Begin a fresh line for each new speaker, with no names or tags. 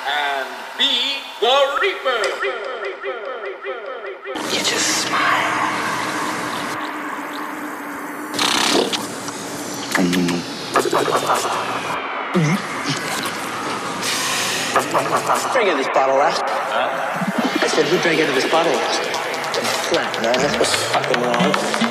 and be the Reaper.
You just smile. Drink of this bottle last. I said, who drank out of this bottle last? Flat. No, that's what's fucking wrong.